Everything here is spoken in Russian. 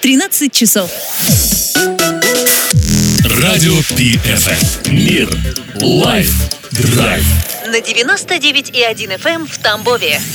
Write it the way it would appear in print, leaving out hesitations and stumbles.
13 часов. Радио PFM. Мир. Лайф. Драйв. На 99,1 FM в Тамбове.